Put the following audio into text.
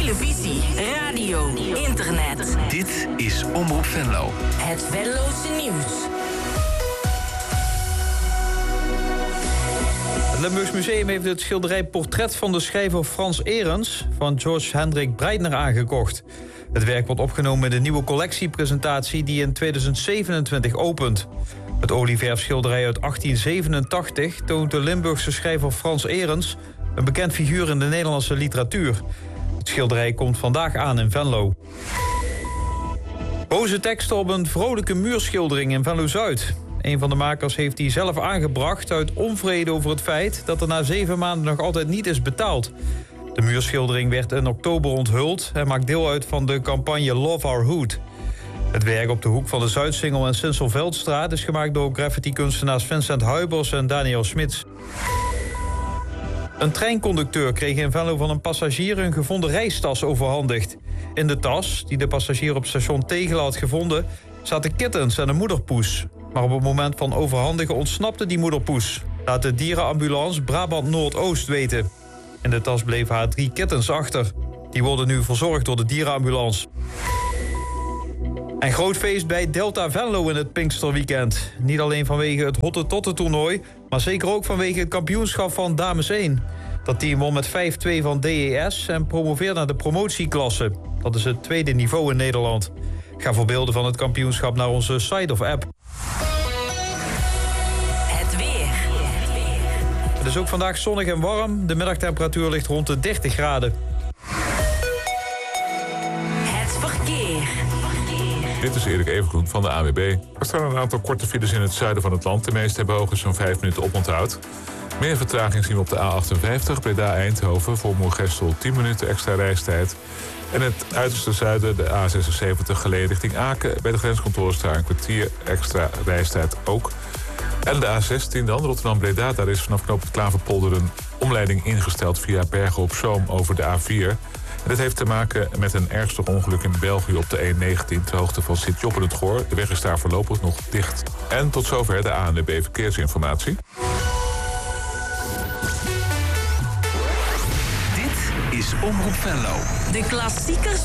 televisie, radio, internet. Dit is Omroep Venlo. Het Venlose nieuws. Het Limburgs Museum heeft het schilderij Portret van de schrijver Frans Erens van George Hendrik Breitner aangekocht. Het werk wordt opgenomen in de nieuwe collectiepresentatie die in 2027 opent. Het olieverfschilderij uit 1887 toont de Limburgse schrijver Frans Erens, een bekend figuur in de Nederlandse literatuur. Het schilderij komt vandaag aan in Venlo. Boze teksten op een vrolijke muurschildering in Venlo-Zuid. Een van de makers heeft die zelf aangebracht uit onvrede over het feit dat er na 7 maanden nog altijd niet is betaald. De muurschildering werd in oktober onthuld en maakt deel uit van de campagne Love Our Hood. Het werk op de hoek van de Zuidsingel en Sinselveldstraat is gemaakt door graffiti-kunstenaars Vincent Huibers en Daniel Smits. Een treinconducteur kreeg in Venlo van een passagier een gevonden reistas overhandigd. In de tas, die de passagier op station Tegelen had gevonden, zaten kittens en een moederpoes. Maar op het moment van overhandigen ontsnapte die moederpoes, laat de dierenambulance Brabant Noordoost weten. In de tas bleven haar 3 kittens achter. Die worden nu verzorgd door de dierenambulance. En groot feest bij Delta Venlo in het Pinksterweekend. Niet alleen vanwege het Hotte-Totte-toernooi, maar zeker ook vanwege het kampioenschap van Dames 1. Dat team won met 5-2 van DES en promoveert naar de promotieklasse. Dat is het 2e niveau in Nederland. Ga voor beelden van het kampioenschap naar onze site of app. Het weer. Het is ook vandaag zonnig en warm. De middagtemperatuur ligt rond de 30 graden. Het verkeer. Dit is Erik Evengroen van de AWB. Er staan een aantal korte files in het zuiden van het land. De meeste hebben hoogstens zo'n 5 minuten oponthoud. Meer vertraging zien we op de A58 Breda-Eindhoven. Voor Moergestel 10 minuten extra reistijd. En het uiterste zuiden, de A76 geleden richting Aken. Bij de grenscontroles daar een kwartier extra reistijd ook. En de A16 dan, Rotterdam-Breda. Daar is vanaf knooppunt Klaverpolder een omleiding ingesteld via Bergen op Zoom over de A4. En dit heeft te maken met een ernstig ongeluk in België op de E19... ter hoogte van Sint-Job en het Goor. De weg is daar voorlopig nog dicht. En tot zover de ANWB Verkeersinformatie. Dit is Omroep Venlo. De klassiekers